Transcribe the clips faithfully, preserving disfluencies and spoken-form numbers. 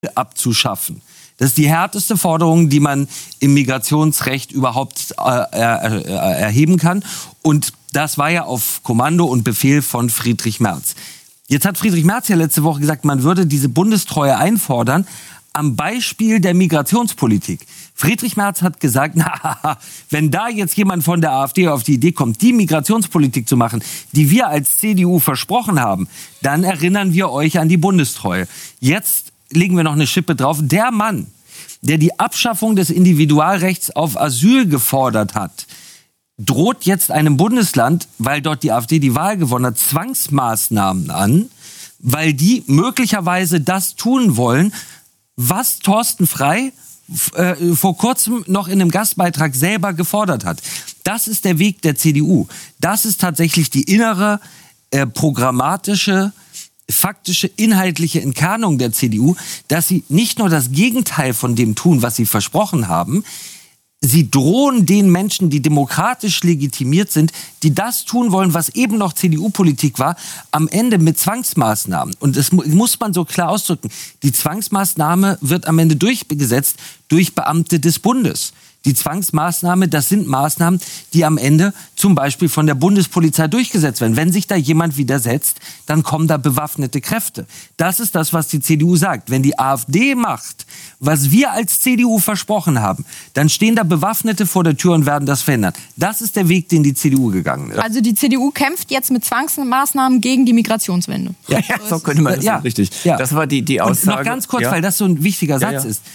abzuschaffen. Das ist die härteste Forderung, die man im Migrationsrecht überhaupt äh, er, er, erheben kann. Und das war ja auf Kommando und Befehl von Friedrich Merz. Jetzt hat Friedrich Merz ja letzte Woche gesagt, man würde diese Bundestreue einfordern am Beispiel der Migrationspolitik. Friedrich Merz hat gesagt, na, wenn da jetzt jemand von der AfD auf die Idee kommt, die Migrationspolitik zu machen, die wir als C D U versprochen haben, dann erinnern wir euch an die Bundestreue. Jetzt legen wir noch eine Schippe drauf. Der Mann, der die Abschaffung des Individualrechts auf Asyl gefordert hat, droht jetzt einem Bundesland, weil dort die AfD die Wahl gewonnen hat, Zwangsmaßnahmen an, weil die möglicherweise das tun wollen, was Thorsten Frey äh, vor kurzem noch in einem Gastbeitrag selber gefordert hat. Das ist der Weg der C D U. Das ist tatsächlich die innere, äh, programmatische, faktische, inhaltliche Entkernung der C D U, dass sie nicht nur das Gegenteil von dem tun, was sie versprochen haben, sie drohen den Menschen, die demokratisch legitimiert sind, die das tun wollen, was eben noch C D U-Politik war, am Ende mit Zwangsmaßnahmen. Und das muss man so klar ausdrücken. Die Zwangsmaßnahme wird am Ende durchgesetzt durch Beamte des Bundes. Die Zwangsmaßnahme, das sind Maßnahmen, die am Ende zum Beispiel von der Bundespolizei durchgesetzt werden. Wenn sich da jemand widersetzt, dann kommen da bewaffnete Kräfte. Das ist das, was die C D U sagt. Wenn die AfD macht, was wir als C D U versprochen haben, dann stehen da Bewaffnete vor der Tür und werden das verhindern. Das ist der Weg, den die C D U gegangen ist. Also die C D U kämpft jetzt mit Zwangsmaßnahmen gegen die Migrationswende. Ja, ja, so könnte man das ja, sagen. Richtig. Ja. Das war die, die Aussage. Und noch ganz kurz, ja. weil das so ein wichtiger Satz ja, ja. ist.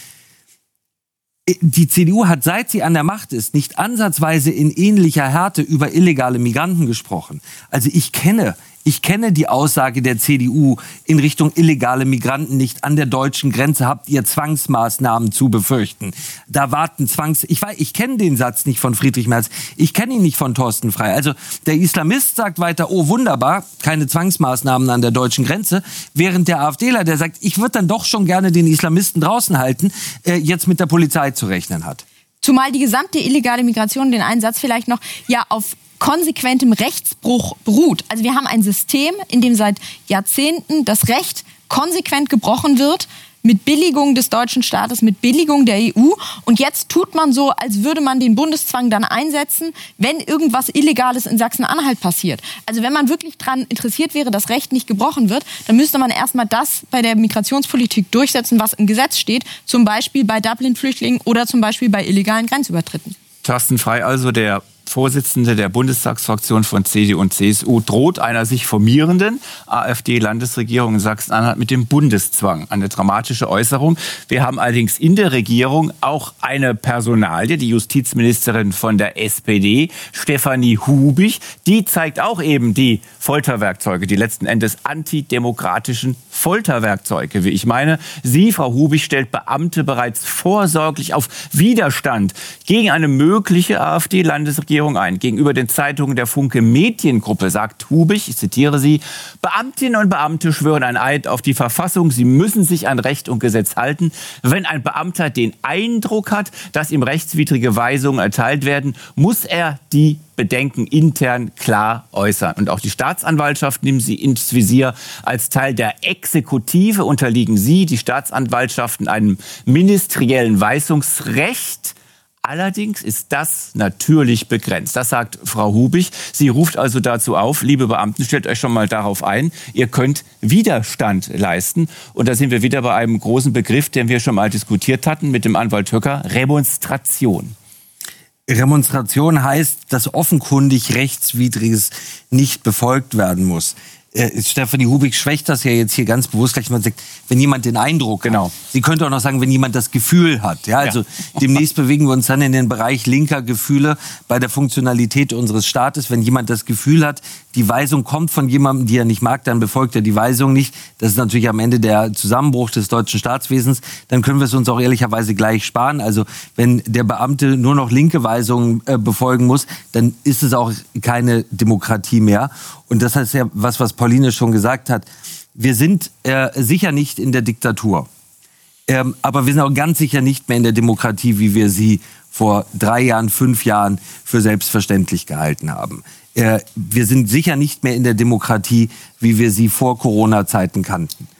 Die C D U hat, seit sie an der Macht ist, nicht ansatzweise in ähnlicher Härte über illegale Migranten gesprochen. Also ich kenne, ich kenne die Aussage der C D U in Richtung illegale Migranten nicht. An der deutschen Grenze habt ihr Zwangsmaßnahmen zu befürchten. Da warten Zwangs... Ich weiß, ich kenne den Satz nicht von Friedrich Merz. Ich kenne ihn nicht von Thorsten Frey. Also der Islamist sagt weiter, oh wunderbar, keine Zwangsmaßnahmen an der deutschen Grenze. Während der AfDler, der sagt, ich würde dann doch schon gerne den Islamisten draußen halten, äh, jetzt mit der Polizei zu rechnen hat. Zumal die gesamte illegale Migration, den einen Satz vielleicht noch, ja auf konsequentem Rechtsbruch beruht. Also wir haben ein System, in dem seit Jahrzehnten das Recht konsequent gebrochen wird, mit Billigung des deutschen Staates, mit Billigung der E U. Und jetzt tut man so, als würde man den Bundeszwang dann einsetzen, wenn irgendwas Illegales in Sachsen-Anhalt passiert. Also wenn man wirklich daran interessiert wäre, dass Recht nicht gebrochen wird, dann müsste man erstmal das bei der Migrationspolitik durchsetzen, was im Gesetz steht. Zum Beispiel bei Dublin-Flüchtlingen oder zum Beispiel bei illegalen Grenzübertritten. Thorsten Frey, also der Vorsitzende der Bundestagsfraktion von C D U und C S U, droht einer sich formierenden AfD-Landesregierung in Sachsen-Anhalt mit dem Bundeszwang. Eine dramatische Äußerung. Wir haben allerdings in der Regierung auch eine Personalie, die Justizministerin von der S P D, Stefanie Hubich. Die zeigt auch eben die Folterwerkzeuge, die letzten Endes antidemokratischen Folterwerkzeuge, wie ich meine. Sie, Frau Hubich, stellt Beamte bereits vorsorglich auf Widerstand gegen eine mögliche AfD-Landesregierung ein. Gegenüber den Zeitungen der Funke Mediengruppe sagt Hubich, ich zitiere sie, Beamtinnen und Beamte schwören ein Eid auf die Verfassung, sie müssen sich an Recht und Gesetz halten. Wenn ein Beamter den Eindruck hat, dass ihm rechtswidrige Weisungen erteilt werden, muss er die Bedenken intern klar äußern. Und auch die Staatsanwaltschaft nimmt sie ins Visier. Als Teil der Exekutive unterliegen sie, die Staatsanwaltschaften, einem ministeriellen Weisungsrecht. Allerdings ist das natürlich begrenzt. Das sagt Frau Hubich. Sie ruft also dazu auf, liebe Beamten, stellt euch schon mal darauf ein, ihr könnt Widerstand leisten. Und da sind wir wieder bei einem großen Begriff, den wir schon mal diskutiert hatten mit dem Anwalt Höcker, Remonstration. Remonstration heißt, dass offenkundig Rechtswidriges nicht befolgt werden muss. Äh, Stefanie Hubich schwächt das ja jetzt hier ganz bewusst gleich, wenn man sagt, wenn jemand den Eindruck genau. hat. Sie könnte auch noch sagen, wenn jemand das Gefühl hat. Ja, also ja. Demnächst bewegen wir uns dann in den Bereich linker Gefühle bei der Funktionalität unseres Staates. Wenn jemand das Gefühl hat, die Weisung kommt von jemandem, die er nicht mag, dann befolgt er die Weisung nicht. Das ist natürlich am Ende der Zusammenbruch des deutschen Staatswesens. Dann können wir es uns auch ehrlicherweise gleich sparen. Also wenn der Beamte nur noch linke Weisungen äh, befolgen muss, dann ist es auch keine Demokratie mehr. Und das heißt ja, was, was Pauline schon gesagt hat, wir sind äh, sicher nicht in der Diktatur. Ähm, aber wir sind auch ganz sicher nicht mehr in der Demokratie, wie wir sie vor drei Jahren, fünf Jahren für selbstverständlich gehalten haben. Äh, wir sind sicher nicht mehr in der Demokratie, wie wir sie vor Corona-Zeiten kannten.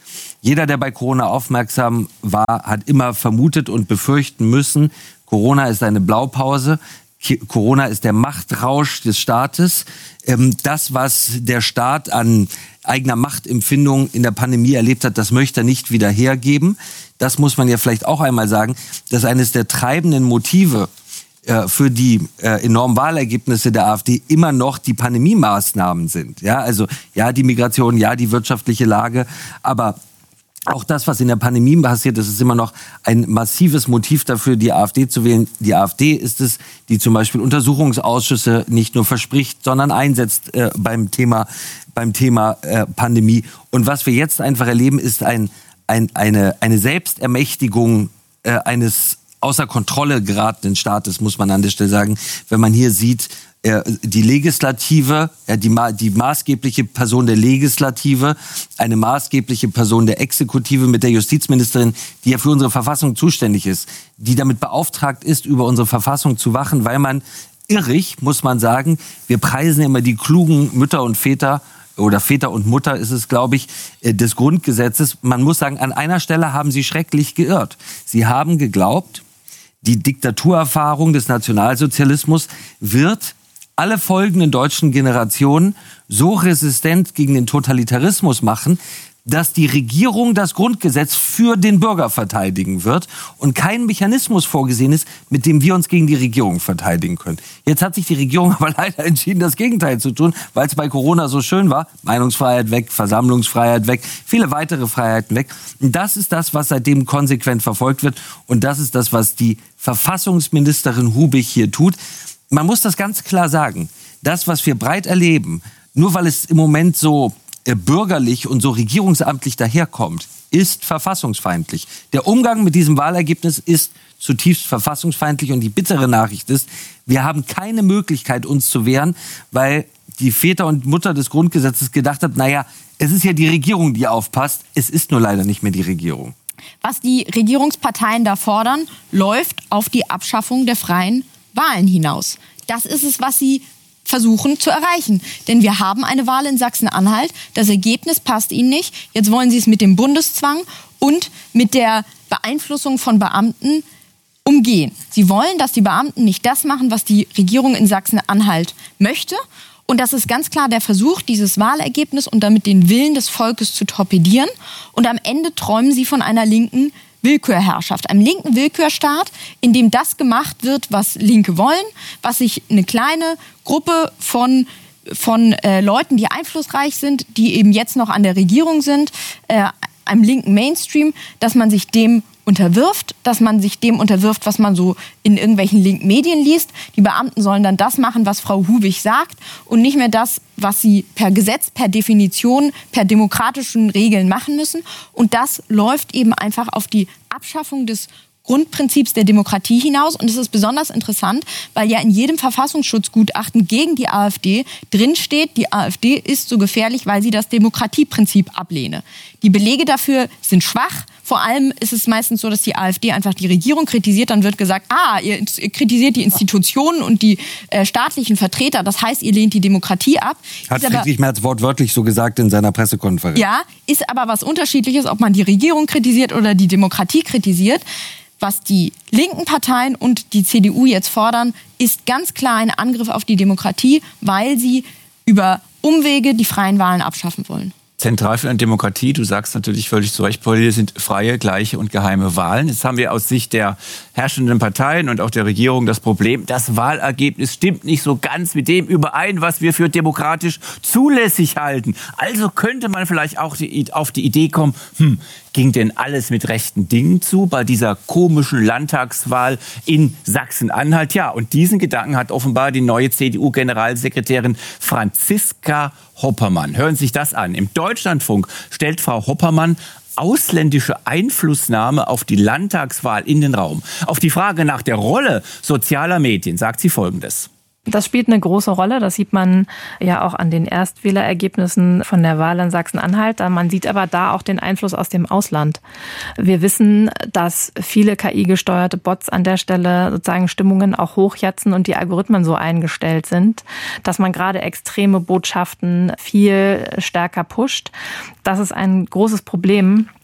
Jeder, der bei Corona aufmerksam war, hat immer vermutet und befürchten müssen, Corona ist eine Blaupause. Corona ist der Machtrausch des Staates. Das, was der Staat an eigener Machtempfindung in der Pandemie erlebt hat, das möchte er nicht wieder hergeben. Das muss man ja vielleicht auch einmal sagen, dass eines der treibenden Motive für die enormen Wahlergebnisse der AfD immer noch die Pandemie-Maßnahmen sind. Ja, also ja, die Migration, ja, die wirtschaftliche Lage, aber auch das, was in der Pandemie passiert, das ist immer noch ein massives Motiv dafür, die AfD zu wählen. Die AfD ist es, die zum Beispiel Untersuchungsausschüsse nicht nur verspricht, sondern einsetzt äh, beim Thema, beim Thema äh, Pandemie. Und was wir jetzt einfach erleben, ist ein, ein, eine, eine Selbstermächtigung äh, eines außer Kontrolle geratenen Staates, muss man an der Stelle sagen, wenn man hier sieht, die Legislative, die, die maßgebliche Person der Legislative, eine maßgebliche Person der Exekutive mit der Justizministerin, die ja für unsere Verfassung zuständig ist, die damit beauftragt ist, über unsere Verfassung zu wachen, weil man irrig, muss man sagen, wir preisen immer die klugen Mütter und Väter, oder Väter und Mutter ist es, glaube ich, des Grundgesetzes. Man muss sagen, an einer Stelle haben sie schrecklich geirrt. Sie haben geglaubt, die Diktaturerfahrung des Nationalsozialismus wird alle folgenden deutschen Generationen so resistent gegen den Totalitarismus machen, dass die Regierung das Grundgesetz für den Bürger verteidigen wird und kein Mechanismus vorgesehen ist, mit dem wir uns gegen die Regierung verteidigen können. Jetzt hat sich die Regierung aber leider entschieden, das Gegenteil zu tun, weil es bei Corona so schön war. Meinungsfreiheit weg, Versammlungsfreiheit weg, viele weitere Freiheiten weg. Und das ist das, was seitdem konsequent verfolgt wird. Und das ist das, was die Verfassungsministerin Hubig hier tut. Man muss das ganz klar sagen. Das, was wir breit erleben, nur weil es im Moment so bürgerlich und so regierungsamtlich daherkommt, ist verfassungsfeindlich. Der Umgang mit diesem Wahlergebnis ist zutiefst verfassungsfeindlich und die bittere Nachricht ist, wir haben keine Möglichkeit, uns zu wehren, weil die Väter und Mutter des Grundgesetzes gedacht haben, naja, es ist ja die Regierung, die aufpasst, es ist nur leider nicht mehr die Regierung. Was die Regierungsparteien da fordern, läuft auf die Abschaffung der freien Wahlen hinaus. Das ist es, was sie versuchen zu erreichen. Denn wir haben eine Wahl in Sachsen-Anhalt. Das Ergebnis passt ihnen nicht. Jetzt wollen sie es mit dem Bundeszwang und mit der Beeinflussung von Beamten umgehen. Sie wollen, dass die Beamten nicht das machen, was die Regierung in Sachsen-Anhalt möchte. Und das ist ganz klar der Versuch, dieses Wahlergebnis und damit den Willen des Volkes zu torpedieren. Und am Ende träumen sie von einer linken Willkürherrschaft, einem linken Willkürstaat, in dem das gemacht wird, was Linke wollen, was sich eine kleine Gruppe von, von äh, Leuten, die einflussreich sind, die eben jetzt noch an der Regierung sind, äh, einem linken Mainstream, dass man sich dem unterwirft, dass man sich dem unterwirft, was man so in irgendwelchen linken Medien liest. Die Beamten sollen dann das machen, was Frau Hubig sagt und nicht mehr das, was sie per Gesetz, per Definition, per demokratischen Regeln machen müssen. Und das läuft eben einfach auf die Abschaffung des Grundprinzips der Demokratie hinaus. Und es ist besonders interessant, weil ja in jedem Verfassungsschutzgutachten gegen die AfD drinsteht, die AfD ist so gefährlich, weil sie das Demokratieprinzip ablehne. Die Belege dafür sind schwach. Vor allem ist es meistens so, dass die AfD einfach die Regierung kritisiert. Dann wird gesagt, ah, ihr kritisiert die Institutionen und die äh, staatlichen Vertreter. Das heißt, ihr lehnt die Demokratie ab. Hat Friedrich Merz wortwörtlich so gesagt in seiner Pressekonferenz. Ja, ist aber was Unterschiedliches, ob man die Regierung kritisiert oder die Demokratie kritisiert. Was die linken Parteien und die C D U jetzt fordern, ist ganz klar ein Angriff auf die Demokratie, weil sie über Umwege die freien Wahlen abschaffen wollen. Zentral für eine Demokratie, du sagst natürlich völlig zu Recht, Paul, sind freie, gleiche und geheime Wahlen. Jetzt haben wir aus Sicht der herrschenden Parteien und auch der Regierung das Problem, das Wahlergebnis stimmt nicht so ganz mit dem überein, was wir für demokratisch zulässig halten. Also könnte man vielleicht auch die, auf die Idee kommen, hm, ging denn alles mit rechten Dingen zu bei dieser komischen Landtagswahl in Sachsen-Anhalt? Ja, und diesen Gedanken hat offenbar die neue C D U-Generalsekretärin Franziska Hoppermann. Hören Sie sich das an. Im Deutschlandfunk stellt Frau Hoppermann ausländische Einflussnahme auf die Landtagswahl in den Raum. Auf die Frage nach der Rolle sozialer Medien sagt sie Folgendes. Das spielt eine große Rolle. Das sieht man ja auch an den Erstwählerergebnissen von der Wahl in Sachsen-Anhalt. Man sieht aber da auch den Einfluss aus dem Ausland. Wir wissen, dass viele K I-gesteuerte Bots an der Stelle sozusagen Stimmungen auch hochjatzen und die Algorithmen so eingestellt sind, dass man gerade extreme Botschaften viel stärker pusht. Das ist ein großes Problem.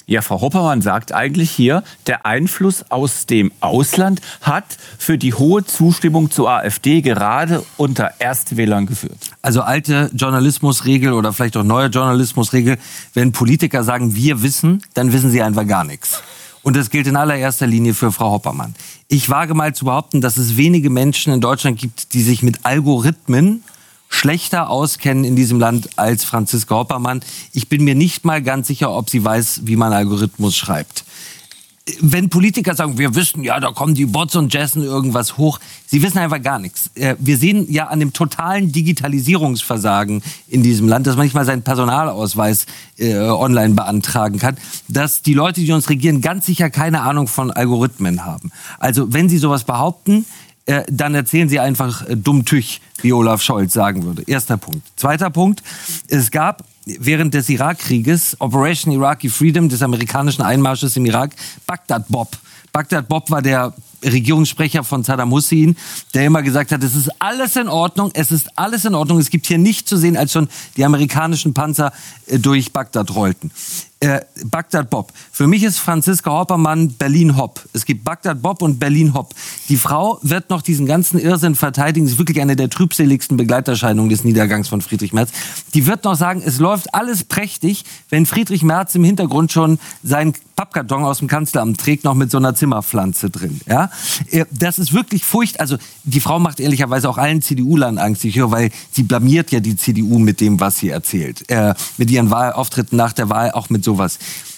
Ja, Frau Hoppermann sagt eigentlich hier, der Einfluss aus dem Ausland hat für die hohe Zustimmung zur AfD gerade unter Erstwählern geführt. Also alte Journalismusregel oder vielleicht auch neue Journalismusregel, wenn Politiker sagen, wir wissen, dann wissen sie einfach gar nichts. Und das gilt in allererster Linie für Frau Hoppermann. Ich wage mal zu behaupten, dass es wenige Menschen in Deutschland gibt, die sich mit Algorithmen schlechter auskennen in diesem Land als Franziska Hoppermann. Ich bin mir nicht mal ganz sicher, ob sie weiß, wie man Algorithmus schreibt. Wenn Politiker sagen, wir wissen, ja, da kommen die Bots und jessen irgendwas hoch, sie wissen einfach gar nichts. Wir sehen ja an dem totalen Digitalisierungsversagen in diesem Land, dass man nicht mal seinen Personalausweis äh, online beantragen kann, dass die Leute, die uns regieren, ganz sicher keine Ahnung von Algorithmen haben. Also wenn sie sowas behaupten, Äh, dann erzählen sie einfach äh, dumm Tüch, wie Olaf Scholz sagen würde. Erster Punkt. Zweiter Punkt. Es gab während des Irakkrieges, Operation Iraqi Freedom, des amerikanischen Einmarsches im Irak, Bagdad Bob. Bagdad Bob war der Regierungssprecher von Saddam Hussein, der immer gesagt hat, es ist alles in Ordnung, es ist alles in Ordnung. Es gibt hier nichts zu sehen, als schon die amerikanischen Panzer äh, durch Bagdad rollten. Äh, Bagdad Bob. Für mich ist Franziska Hoppermann Berlin Hopp. Es gibt Bagdad Bob und Berlin Hopp. Die Frau wird noch diesen ganzen Irrsinn verteidigen. Sie ist wirklich eine der trübseligsten Begleiterscheinungen des Niedergangs von Friedrich Merz. Die wird noch sagen, es läuft alles prächtig, wenn Friedrich Merz im Hintergrund schon seinen Pappkarton aus dem Kanzleramt trägt, noch mit so einer Zimmerpflanze drin. Ja? Das ist wirklich furchtbar. Also die Frau macht ehrlicherweise auch allen C D U-Lern Angst, ich höre, weil sie blamiert ja die C D U mit dem, was sie erzählt. Äh, mit ihren Wahlauftritten nach der Wahl, auch mit sowas.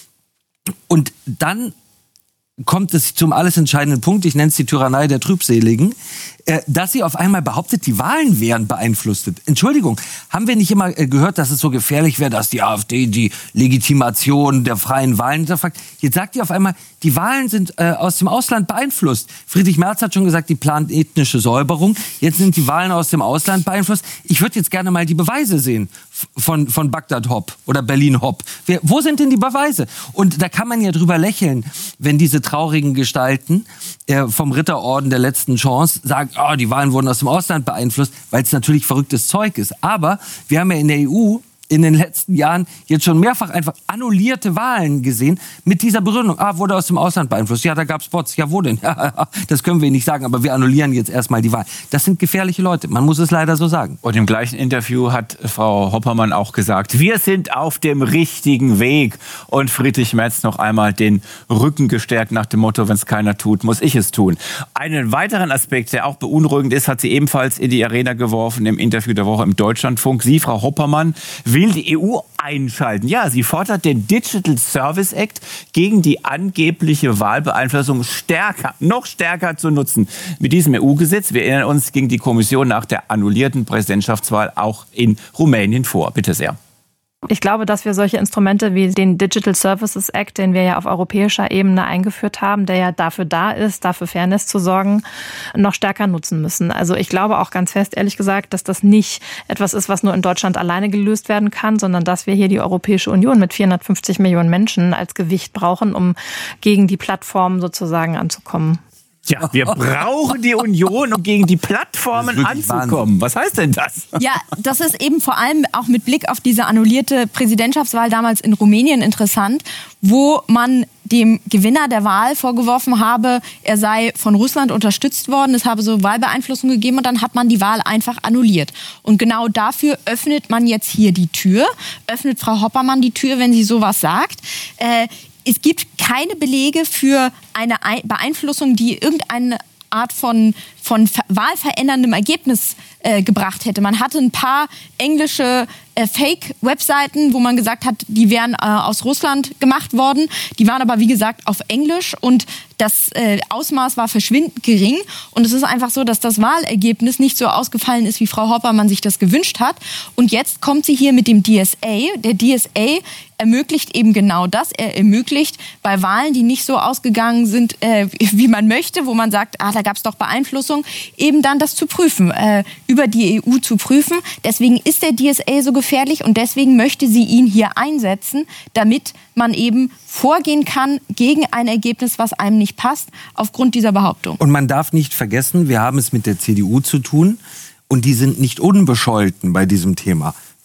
Und dann kommt es zum alles entscheidenden Punkt, ich nenne es die Tyrannei der Trübseligen, äh, dass sie auf einmal behauptet, die Wahlen wären beeinflusst. Entschuldigung, haben wir nicht immer äh, gehört, dass es so gefährlich wäre, dass die AfD die Legitimation der freien Wahlen hinterfragt? Jetzt sagt die auf einmal, die Wahlen sind äh, aus dem Ausland beeinflusst. Friedrich Merz hat schon gesagt, die plant ethnische Säuberung. Jetzt sind die Wahlen aus dem Ausland beeinflusst. Ich würde jetzt gerne mal die Beweise sehen von, von Bagdad Hopp oder Berlin Hopp. Wer, wo sind denn die Beweise? Und da kann man ja drüber lächeln, wenn diese traurigen Gestalten äh, vom Ritterorden der letzten Chance sagen, oh, die Wahlen wurden aus dem Ausland beeinflusst, weil es natürlich verrücktes Zeug ist. Aber wir haben ja in der E U in den letzten Jahren jetzt schon mehrfach einfach annullierte Wahlen gesehen mit dieser Begründung. Ah, wurde aus dem Ausland beeinflusst. Ja, da gab es Bots. Ja, wo denn? Das können wir nicht sagen, aber wir annullieren jetzt erstmal die Wahl. Das sind gefährliche Leute. Man muss es leider so sagen. Und im gleichen Interview hat Frau Hoppermann auch gesagt, wir sind auf dem richtigen Weg. Und Friedrich Merz noch einmal den Rücken gestärkt nach dem Motto, wenn es keiner tut, muss ich es tun. Einen weiteren Aspekt, der auch beunruhigend ist, hat sie ebenfalls in die Arena geworfen im Interview der Woche im Deutschlandfunk. Sie, Frau Hoppermann, will die E U einschalten. Ja, sie fordert den Digital Service Act gegen die angebliche Wahlbeeinflussung stärker, noch stärker zu nutzen. Mit diesem E U-Gesetz, wir erinnern uns, ging die Kommission nach der annullierten Präsidentschaftswahl auch in Rumänien vor. Bitte sehr. Ich glaube, dass wir solche Instrumente wie den Digital Services Act, den wir ja auf europäischer Ebene eingeführt haben, der ja dafür da ist, dafür Fairness zu sorgen, noch stärker nutzen müssen. Also ich glaube auch ganz fest, ehrlich gesagt, dass das nicht etwas ist, was nur in Deutschland alleine gelöst werden kann, sondern dass wir hier die Europäische Union mit vierhundertfünfzig Millionen Menschen als Gewicht brauchen, um gegen die Plattformen sozusagen anzukommen. Ja, wir brauchen die Union, um gegen die Plattformen anzukommen. Wahnsinn. Was heißt denn das? Ja, das ist eben vor allem auch mit Blick auf diese annullierte Präsidentschaftswahl damals in Rumänien interessant, wo man dem Gewinner der Wahl vorgeworfen habe, er sei von Russland unterstützt worden, es habe so Wahlbeeinflussung gegeben und dann hat man die Wahl einfach annulliert. Und genau dafür öffnet man jetzt hier die Tür, öffnet Frau Hoppermann die Tür, wenn sie sowas sagt. Äh, Es gibt keine Belege für eine Beeinflussung, die irgendeine Art von, von wahlveränderndem Ergebnis äh, gebracht hätte. Man hatte ein paar englische äh, Fake-Webseiten, wo man gesagt hat, die wären äh, aus Russland gemacht worden. Die waren aber, wie gesagt, auf Englisch und das äh, Ausmaß war verschwindend gering. Und es ist einfach so, dass das Wahlergebnis nicht so ausgefallen ist, wie Frau Hoppermann sich das gewünscht hat. Und jetzt kommt sie hier mit dem D S A. Der D S A ermöglicht eben genau das. Er ermöglicht bei Wahlen, die nicht so ausgegangen sind, äh, wie man möchte, wo man sagt, ah, da gab es doch Beeinflussung, eben dann das zu prüfen, äh, über die E U zu prüfen. Deswegen ist der D S A so gefährlich und deswegen möchte sie ihn hier einsetzen, damit man eben vorgehen kann gegen ein Ergebnis, was einem nicht passt, aufgrund dieser Behauptung. Und man darf nicht vergessen, wir haben es mit der C D U zu tun und die sind nicht unbescholten bei diesem Thema.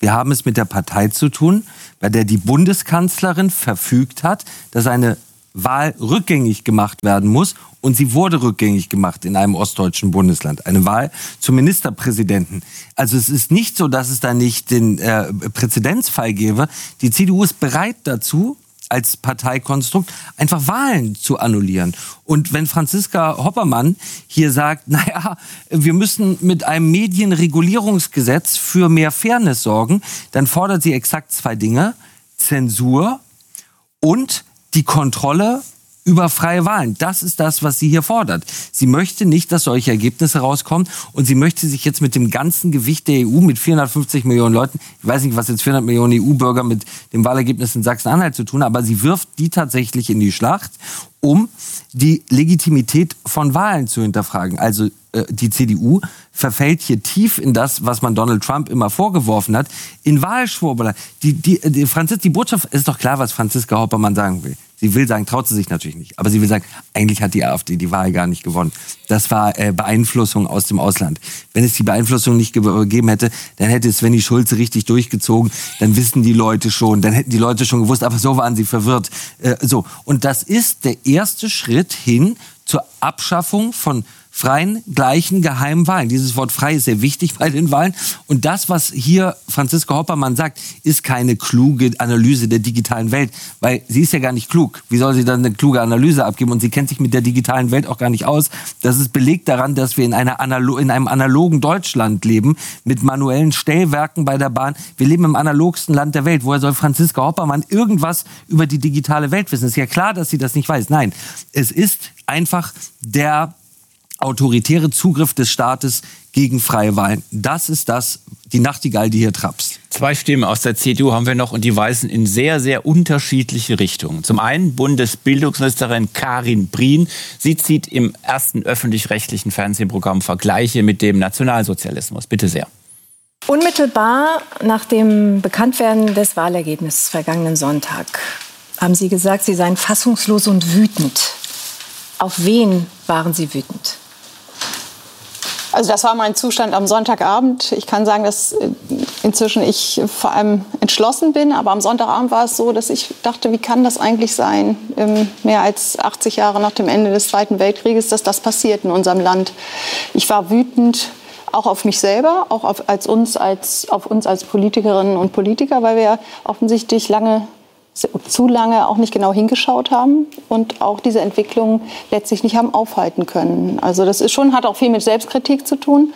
Wir haben es mit der Partei zu tun, bei der die Bundeskanzlerin verfügt hat, dass eine Wahl rückgängig gemacht werden muss. Und sie wurde rückgängig gemacht in einem ostdeutschen Bundesland. Eine Wahl zum Ministerpräsidenten. Also es ist nicht so, dass es da nicht den äh, Präzedenzfall gäbe. Die C D U ist bereit dazu, als Parteikonstrukt einfach Wahlen zu annullieren. Und wenn Franziska Hoppermann hier sagt, naja, wir müssen mit einem Medienregulierungsgesetz für mehr Fairness sorgen, dann fordert sie exakt zwei Dinge: Zensur und die Kontrolle über freie Wahlen. Das ist das, was sie hier fordert. Sie möchte nicht, dass solche Ergebnisse rauskommen, und sie möchte sich jetzt mit dem ganzen Gewicht der E U, mit vierhundertfünfzig Millionen Leuten, ich weiß nicht, was jetzt vierhundert Millionen E U-Bürger mit dem Wahlergebnis in Sachsen-Anhalt zu tun haben, aber sie wirft die tatsächlich in die Schlacht, um die Legitimität von Wahlen zu hinterfragen. Also äh, die C D U verfällt hier tief in das, was man Donald Trump immer vorgeworfen hat, in Wahlschwurbelei. Die, die, die, Franzis, die Botschaft ist doch klar, was Franziska Hoppermann sagen will. Sie will sagen, traut sie sich natürlich nicht, aber sie will sagen, eigentlich hat die AfD die Wahl gar nicht gewonnen. Das war äh, Beeinflussung aus dem Ausland. Wenn es die Beeinflussung nicht gegeben hätte, dann hätte Svenny Schulze richtig durchgezogen, dann wissen die Leute schon, dann hätten die Leute schon gewusst, aber so waren sie verwirrt. Äh, so. Und das ist der erste Schritt hin zur Abschaffung von freien, gleichen, geheimen Wahlen. Dieses Wort frei ist sehr wichtig bei den Wahlen. Und das, was hier Franziska Hoppermann sagt, ist keine kluge Analyse der digitalen Welt, weil sie ist ja gar nicht klug. Wie soll sie dann eine kluge Analyse abgeben? Und sie kennt sich mit der digitalen Welt auch gar nicht aus. Das ist belegt daran, dass wir in, einer Analo- in einem analogen Deutschland leben, mit manuellen Stellwerken bei der Bahn. Wir leben im analogsten Land der Welt. Woher soll Franziska Hoppermann irgendwas über die digitale Welt wissen? Es ist ja klar, dass sie das nicht weiß. Nein, es ist einfach der autoritäre Zugriff des Staates gegen freie Wahlen. Das ist das, die Nachtigall, die hier trapst. Zwei Stimmen aus der C D U haben wir noch, und die weisen in sehr, sehr unterschiedliche Richtungen. Zum einen Bundesbildungsministerin Karin Prien. Sie zieht im ersten öffentlich-rechtlichen Fernsehprogramm Vergleiche mit dem Nationalsozialismus. Bitte sehr. Unmittelbar nach dem Bekanntwerden des Wahlergebnisses vergangenen Sonntag haben Sie gesagt, Sie seien fassungslos und wütend. Auf wen waren Sie wütend? Also das war mein Zustand am Sonntagabend. Ich kann sagen, dass inzwischen ich vor allem entschlossen bin. Aber am Sonntagabend war es so, dass ich dachte, wie kann das eigentlich sein, mehr als achtzig Jahre nach dem Ende des Zweiten Weltkrieges, dass das passiert in unserem Land. Ich war wütend, auch auf mich selber, auch auf, als uns, als, auf uns als Politikerinnen und Politiker, weil wir offensichtlich lange zu lange auch nicht genau hingeschaut haben und auch diese Entwicklung letztlich nicht haben aufhalten können. Also das ist schon, hat auch viel mit Selbstkritik zu tun.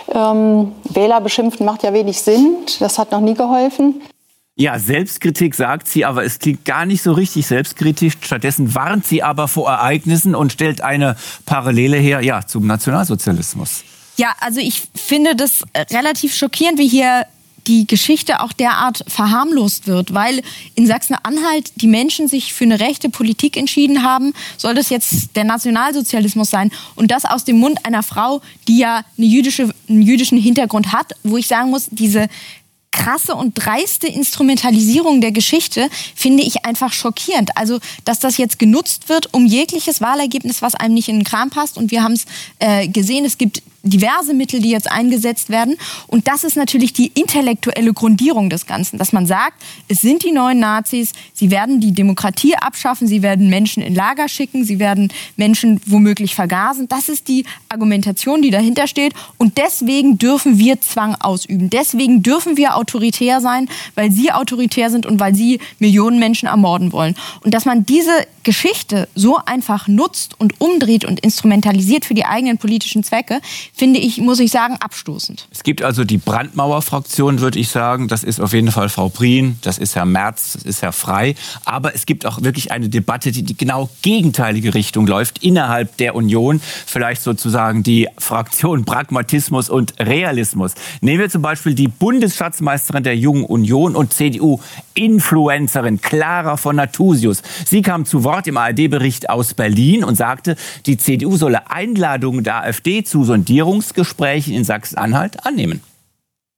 Ähm, Wähler beschimpfen macht ja wenig Sinn. Das hat noch nie geholfen. Ja, Selbstkritik sagt sie, aber es klingt gar nicht so richtig selbstkritisch. Stattdessen warnt sie aber vor Ereignissen und stellt eine Parallele her, ja, zum Nationalsozialismus. Ja, also ich finde das relativ schockierend, wie hier die Geschichte auch derart verharmlost wird, weil in Sachsen-Anhalt die Menschen sich für eine rechte Politik entschieden haben, soll das jetzt der Nationalsozialismus sein, und das aus dem Mund einer Frau, die ja eine jüdische, einen jüdischen Hintergrund hat, wo ich sagen muss, diese krasse und dreiste Instrumentalisierung der Geschichte finde ich einfach schockierend. Also, dass das jetzt genutzt wird, um jegliches Wahlergebnis, was einem nicht in den Kram passt, und wir haben es äh, gesehen, es gibt diverse Mittel, die jetzt eingesetzt werden. Und das ist natürlich die intellektuelle Grundierung des Ganzen, dass man sagt, es sind die neuen Nazis, sie werden die Demokratie abschaffen, sie werden Menschen in Lager schicken, sie werden Menschen womöglich vergasen. Das ist die Argumentation, die dahinter steht. Und deswegen dürfen wir Zwang ausüben. Deswegen dürfen wir autoritär sein, weil sie autoritär sind und weil sie Millionen Menschen ermorden wollen. Und dass man diese Geschichte so einfach nutzt und umdreht und instrumentalisiert für die eigenen politischen Zwecke, finde ich, muss ich sagen, abstoßend. Es gibt also die Brandmauer-Fraktion, würde ich sagen. Das ist auf jeden Fall Frau Prien, das ist Herr Merz, das ist Herr Frey. Aber es gibt auch wirklich eine Debatte, die die genau gegenteilige Richtung läuft, innerhalb der Union. Vielleicht sozusagen die Fraktion Pragmatismus und Realismus. Nehmen wir zum Beispiel die Bundesschatzmeisterin der Jungen Union und C D U-Influencerin Clara von Nathusius. Sie kam zu Wort im A R D-Bericht aus Berlin und sagte, die C D U solle Einladungen der AfD zu Sondierungsgesprächen in Sachsen-Anhalt annehmen.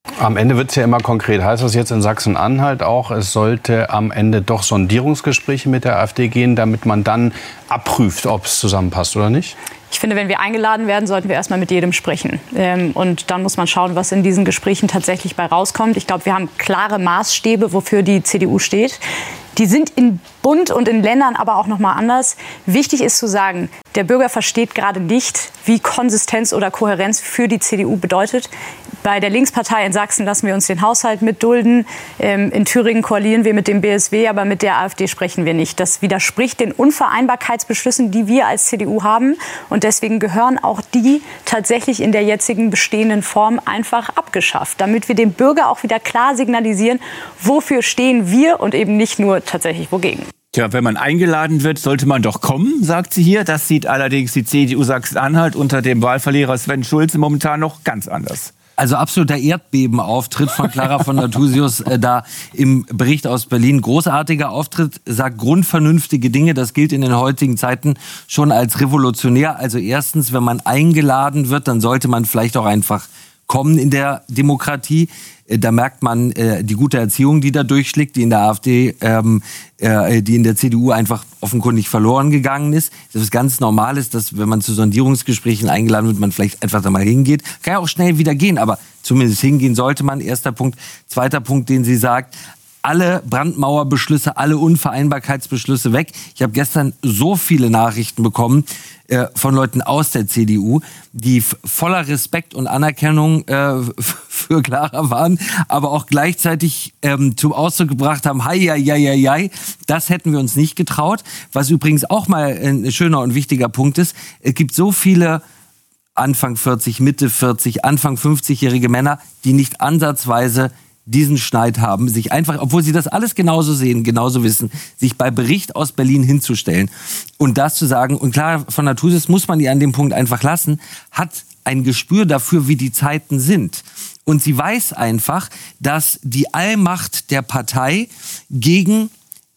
Am Ende wird es ja immer konkret. Heißt das jetzt in Sachsen-Anhalt auch, es sollte am Ende doch Sondierungsgespräche mit der AfD gehen, damit man dann abprüft, ob es zusammenpasst oder nicht? Ich finde, wenn wir eingeladen werden, sollten wir erstmal mit jedem sprechen. Ähm, und dann muss man schauen, was in diesen Gesprächen tatsächlich bei rauskommt. Ich glaube, wir haben klare Maßstäbe, wofür die C D U steht. Die sind in Bund und in Ländern aber auch noch mal anders. Wichtig ist zu sagen, der Bürger versteht gerade nicht, wie Konsistenz oder Kohärenz für die C D U bedeutet. Bei der Linkspartei in Sachsen lassen wir uns den Haushalt mitdulden. Ähm, in Thüringen koalieren wir mit dem B S W, aber mit der AfD sprechen wir nicht. Das widerspricht den Unvereinbarkeitsbeschlüssen, die wir als C D U haben. Und deswegen gehören auch die tatsächlich in der jetzigen bestehenden Form einfach abgeschafft, damit wir dem Bürger auch wieder klar signalisieren, wofür stehen wir und eben nicht nur tatsächlich wogegen. Tja, wenn man eingeladen wird, sollte man doch kommen, sagt sie hier. Das sieht allerdings die C D U Sachsen-Anhalt unter dem Wahlverlierer Sven Schulze momentan noch ganz anders. Also absoluter Erdbebenauftritt von Clara von Nathusius äh, da im Bericht aus Berlin. Großartiger Auftritt, sagt grundvernünftige Dinge. Das gilt in den heutigen Zeiten schon als revolutionär. Also erstens, wenn man eingeladen wird, dann sollte man vielleicht auch einfach kommen in der Demokratie. Da merkt man äh, die gute Erziehung, die da durchschlägt, die in der AfD, ähm, äh, die in der C D U einfach offenkundig verloren gegangen ist. Das ist ganz normal ist, dass wenn man zu Sondierungsgesprächen eingeladen wird, man vielleicht einfach da mal hingeht. Kann ja auch schnell wieder gehen, aber zumindest hingehen sollte man. Erster Punkt. Zweiter Punkt, den sie sagt: alle Brandmauerbeschlüsse, alle Unvereinbarkeitsbeschlüsse weg. Ich habe gestern so viele Nachrichten bekommen äh, von Leuten aus der C D U, die f- voller Respekt und Anerkennung äh, f- für Clara waren, aber auch gleichzeitig ähm, zum Ausdruck gebracht haben, hei, hei, hei, hei, hei, das hätten wir uns nicht getraut. Was übrigens auch mal ein schöner und wichtiger Punkt ist, es gibt so viele Anfang vierzig, Mitte vierzig, Anfang fünfzigjährige Männer, die nicht ansatzweise diesen Schneid haben, sich einfach, obwohl sie das alles genauso sehen, genauso wissen, sich bei Bericht aus Berlin hinzustellen und das zu sagen. Und klar, von Nathusius muss man die an dem Punkt einfach lassen, hat ein Gespür dafür, wie die Zeiten sind. Und sie weiß einfach, dass die Allmacht der Partei gegen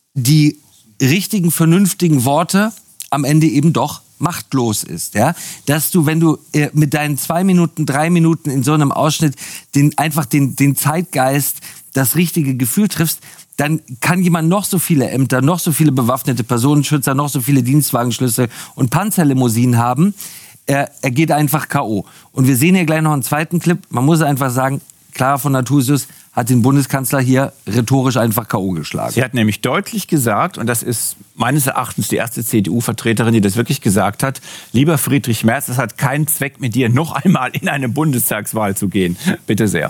die richtigen, vernünftigen Worte am Ende eben doch machtlos ist, ja, dass du, wenn du äh, mit deinen zwei Minuten, drei Minuten in so einem Ausschnitt den einfach den den Zeitgeist, das richtige Gefühl triffst, dann kann jemand noch so viele Ämter, noch so viele bewaffnete Personenschützer, noch so viele Dienstwagenschlüssel und Panzerlimousinen haben, er, er geht einfach K O. Und wir sehen hier gleich noch einen zweiten Clip. Man muss einfach sagen, Clara von Nathusius hat den Bundeskanzler hier rhetorisch einfach K O geschlagen. Sie hat nämlich deutlich gesagt, und das ist meines Erachtens die erste C D U-Vertreterin, die das wirklich gesagt hat: Lieber Friedrich Merz, es hat keinen Zweck, mit dir noch einmal in eine Bundestagswahl zu gehen. Bitte sehr.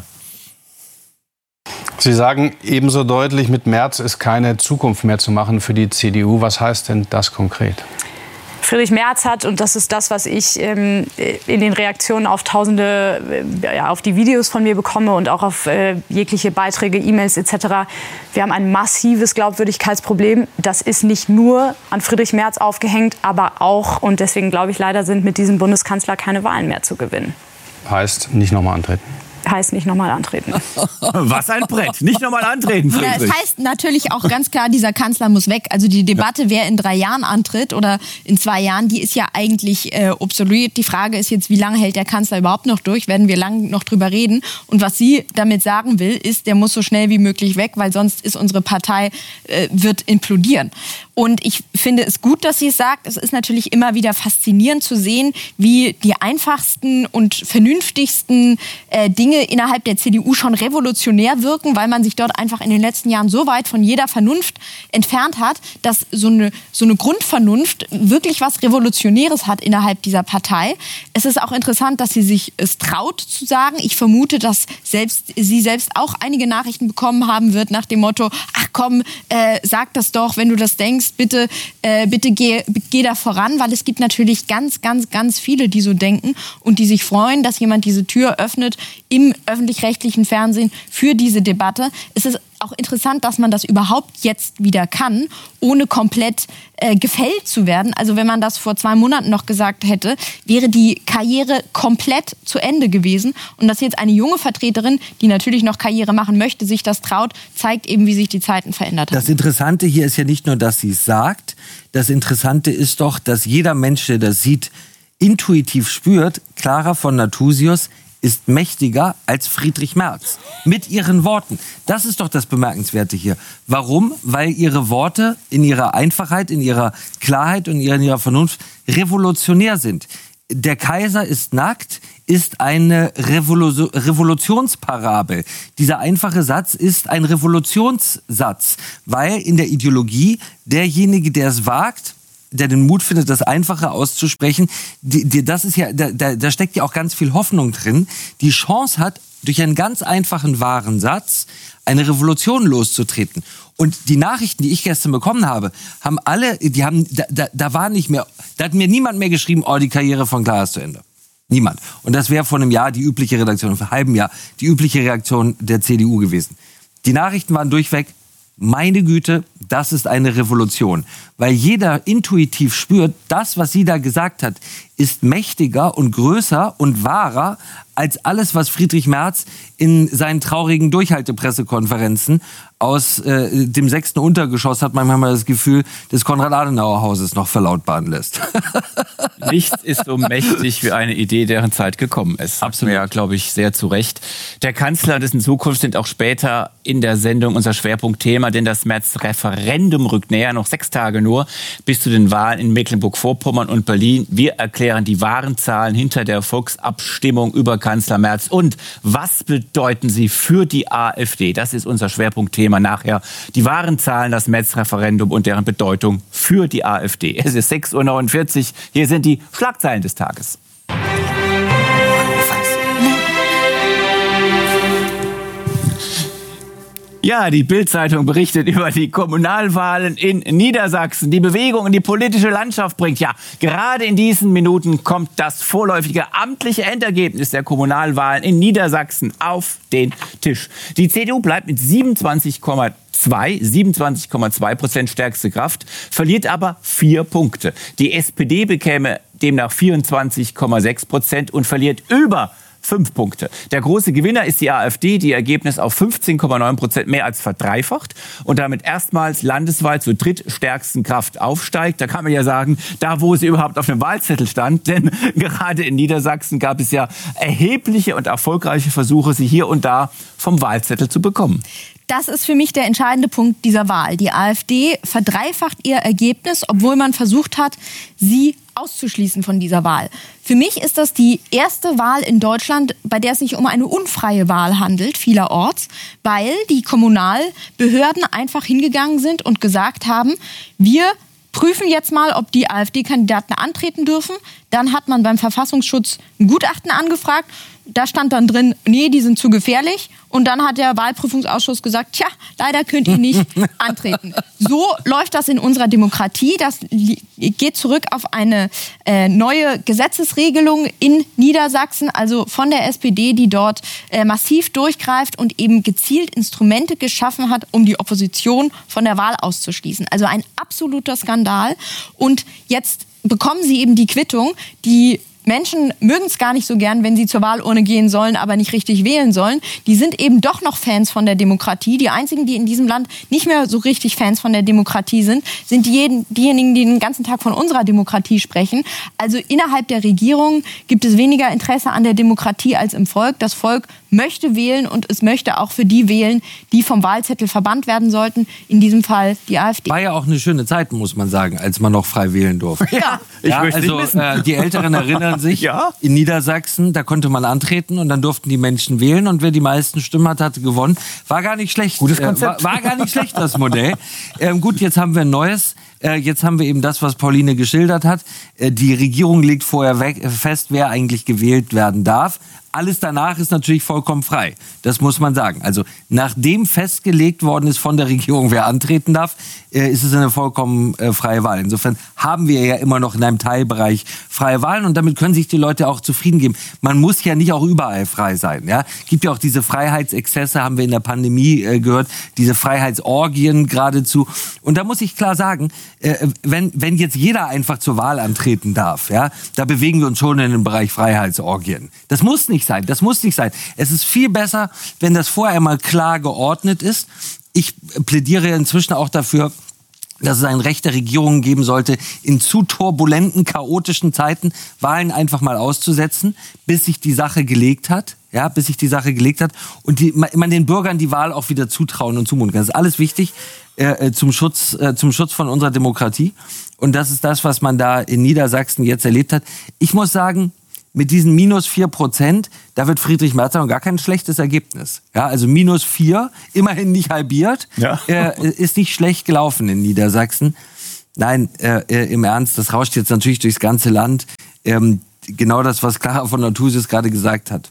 Sie sagen ebenso deutlich, mit Merz ist keine Zukunft mehr zu machen für die C D U. Was heißt denn das konkret? Friedrich Merz hat, und das ist das, was ich ähm, in den Reaktionen auf tausende, äh, ja, auf die Videos von mir bekomme und auch auf äh, jegliche Beiträge, E-Mails et cetera. Wir haben ein massives Glaubwürdigkeitsproblem. Das ist nicht nur an Friedrich Merz aufgehängt, aber auch, und deswegen glaube ich leider, sind mit diesem Bundeskanzler keine Wahlen mehr zu gewinnen. Heißt, nicht nochmal antreten. Heißt nicht nochmal antreten. Was ein Brett. Nicht nochmal antreten, Ja, Friedrich. es heißt natürlich auch ganz klar, dieser Kanzler muss weg. Also die Debatte, wer in drei Jahren antritt oder in zwei Jahren, die ist ja eigentlich äh, obsolet. Die Frage ist jetzt, wie lange hält der Kanzler überhaupt noch durch? Werden wir lange noch drüber reden? Und was sie damit sagen will, ist, der muss so schnell wie möglich weg, weil sonst ist unsere Partei, äh, wird implodieren. Und ich finde es gut, dass sie es sagt. Es ist natürlich immer wieder faszinierend zu sehen, wie die einfachsten und vernünftigsten äh, Dinge innerhalb der C D U schon revolutionär wirken, weil man sich dort einfach in den letzten Jahren so weit von jeder Vernunft entfernt hat, dass so eine, so eine Grundvernunft wirklich was Revolutionäres hat innerhalb dieser Partei. Es ist auch interessant, dass sie sich es traut zu sagen. Ich vermute, dass selbst sie selbst auch einige Nachrichten bekommen haben wird nach dem Motto: Ach komm, äh, sag das doch, wenn du das denkst, bitte, äh, bitte geh, geh da voran, weil es gibt natürlich ganz, ganz, ganz viele, die so denken und die sich freuen, dass jemand diese Tür öffnet im öffentlich-rechtlichen Fernsehen für diese Debatte. Es ist auch interessant, dass man das überhaupt jetzt wieder kann, ohne komplett äh, gefällt zu werden. Also wenn man das vor zwei Monaten noch gesagt hätte, wäre die Karriere komplett zu Ende gewesen. Und dass jetzt eine junge Vertreterin, die natürlich noch Karriere machen möchte, sich das traut, zeigt eben, wie sich die Zeiten verändert haben. Das Interessante hier ist ja nicht nur, dass sie es sagt. Das Interessante ist doch, dass jeder Mensch, der das sieht, intuitiv spürt, Clara von Nathusius ist mächtiger als Friedrich Merz. Mit ihren Worten. Das ist doch das Bemerkenswerte hier. Warum? Weil ihre Worte in ihrer Einfachheit, in ihrer Klarheit und in ihrer Vernunft revolutionär sind. Der Kaiser ist nackt ist eine Revolu- Revolutionsparabel. Dieser einfache Satz ist ein Revolutionssatz, weil in der Ideologie derjenige, der es wagt, der den Mut findet, das Einfache auszusprechen, die, die, das ist ja, da, da, da steckt ja auch ganz viel Hoffnung drin, die Chance hat, durch einen ganz einfachen, wahren Satz eine Revolution loszutreten. Und die Nachrichten, die ich gestern bekommen habe, haben alle, die haben, da, da, da war nicht mehr, da hat mir niemand mehr geschrieben, oh, die Karriere von Clara ist zu Ende. Niemand. Und das wäre vor einem Jahr die übliche Redaktion, vor einem halben Jahr die übliche Reaktion der C D U gewesen. Die Nachrichten waren durchweg, meine Güte, das ist eine Revolution. Weil jeder intuitiv spürt, das, was sie da gesagt hat, ist mächtiger und größer und wahrer als alles, was Friedrich Merz in seinen traurigen Durchhaltepressekonferenzen aus äh, dem sechsten Untergeschoss, hat man manchmal das Gefühl, des Konrad-Adenauer-Hauses noch verlautbaren lässt. Nichts ist so mächtig wie eine Idee, deren Zeit gekommen ist. Absolut. Ja, glaube ich, sehr zu Recht. Der Kanzler, dessen Zukunft sind auch später in der Sendung unser Schwerpunktthema, denn das März-Referendum rückt näher, noch sechs Tage nur, bis zu den Wahlen in Mecklenburg-Vorpommern und Berlin. Wir erklären die wahren Zahlen hinter der Volksabstimmung über Kanzler Merz und was bedeuten sie für die AfD? Das ist unser Schwerpunktthema nachher. Die wahren Zahlen, das März-Referendum und deren Bedeutung für die AfD. Es ist sechs Uhr neunundvierzig. Hier sind die Schlagzeilen des Tages. Ja, die Bild-Zeitung berichtet über die Kommunalwahlen in Niedersachsen. Die Bewegung in die politische Landschaft bringt. Ja, gerade in diesen Minuten kommt das vorläufige amtliche Endergebnis der Kommunalwahlen in Niedersachsen auf den Tisch. Die C D U bleibt mit siebenundzwanzig Komma zwei, siebenundzwanzig Komma zwei Prozent stärkste Kraft, verliert aber vier Punkte. Die S P D bekäme demnach vierundzwanzig Komma sechs Prozent und verliert über fünf Punkte. Der große Gewinner ist die AfD, die ihr Ergebnis auf fünfzehn Komma neun Prozent mehr als verdreifacht und damit erstmals landesweit zur drittstärksten Kraft aufsteigt. Da kann man ja sagen, da wo sie überhaupt auf dem Wahlzettel stand, denn gerade in Niedersachsen gab es ja erhebliche und erfolgreiche Versuche, sie hier und da vom Wahlzettel zu bekommen. Das ist für mich der entscheidende Punkt dieser Wahl. Die AfD verdreifacht ihr Ergebnis, obwohl man versucht hat, sie auszuschließen von dieser Wahl. Für mich ist das die erste Wahl in Deutschland, bei der es sich um eine unfreie Wahl handelt, vielerorts, weil die Kommunalbehörden einfach hingegangen sind und gesagt haben, wir prüfen jetzt mal, ob die AfD-Kandidaten antreten dürfen. Dann hat man beim Verfassungsschutz ein Gutachten angefragt. Da stand dann drin, nee, die sind zu gefährlich. Und dann hat der Wahlprüfungsausschuss gesagt, tja, leider könnt ihr nicht antreten. So läuft das in unserer Demokratie. Das geht zurück auf eine äh, neue Gesetzesregelung in Niedersachsen, also von der S P D, die dort äh, massiv durchgreift und eben gezielt Instrumente geschaffen hat, um die Opposition von der Wahl auszuschließen. Also ein absoluter Skandal. Und jetzt bekommen sie eben die Quittung, die Menschen mögen es gar nicht so gern, wenn sie zur Wahlurne gehen sollen, aber nicht richtig wählen sollen. Die sind eben doch noch Fans von der Demokratie. Die einzigen, die in diesem Land nicht mehr so richtig Fans von der Demokratie sind, sind die, diejenigen, die den ganzen Tag von unserer Demokratie sprechen. Also innerhalb der Regierung gibt es weniger Interesse an der Demokratie als im Volk. Das Volk möchte wählen und es möchte auch für die wählen, die vom Wahlzettel verbannt werden sollten. In diesem Fall die AfD. War ja auch eine schöne Zeit, muss man sagen, als man noch frei wählen durfte. Ja, ich ja, möchte also wissen. Äh, die Älteren erinnern sich, ja? In Niedersachsen, da konnte man antreten und dann durften die Menschen wählen und wer die meisten Stimmen hatte, hatte gewonnen. War gar nicht schlecht. Gutes Konzept. Äh, war, war gar nicht schlecht, das Modell. Ähm, gut, jetzt haben wir ein neues. Äh, jetzt haben wir eben das, was Pauline geschildert hat. Äh, die Regierung legt vorher weg, äh, fest, wer eigentlich gewählt werden darf. Alles danach ist natürlich vollkommen frei. Das muss man sagen. Also nachdem festgelegt worden ist von der Regierung, wer antreten darf, äh, ist es eine vollkommen äh, freie Wahl. Insofern haben wir ja immer noch in einem Teilbereich freie Wahlen und damit können sich die Leute auch zufrieden geben. Man muss ja nicht auch überall frei sein. Ja? Gibt ja auch diese Freiheitsexzesse, haben wir in der Pandemie äh, gehört, diese Freiheitsorgien geradezu. Und da muss ich klar sagen, äh, wenn, wenn jetzt jeder einfach zur Wahl antreten darf, ja, da bewegen wir uns schon in den Bereich Freiheitsorgien. Das muss nicht sein. Das muss nicht sein. Es ist viel besser, wenn das vorher mal klar geordnet ist. Ich plädiere inzwischen auch dafür, dass es ein Recht der Regierungen geben sollte, in zu turbulenten, chaotischen Zeiten Wahlen einfach mal auszusetzen, bis sich die Sache gelegt hat. Ja, bis sich die Sache gelegt hat und die, man den Bürgern die Wahl auch wieder zutrauen und zumuten kann. Das ist alles wichtig äh, zum Schutz, äh, zum Schutz von unserer Demokratie. Und das ist das, was man da in Niedersachsen jetzt erlebt hat. Ich muss sagen, mit diesen minus vier Prozent, da wird Friedrich Merz haben gar kein schlechtes Ergebnis. Ja, also minus vier, immerhin nicht halbiert, ja. äh, ist nicht schlecht gelaufen in Niedersachsen. Nein, äh, äh, im Ernst, das rauscht jetzt natürlich durchs ganze Land. Ähm, genau das, was Clara von der Thusis gerade gesagt hat.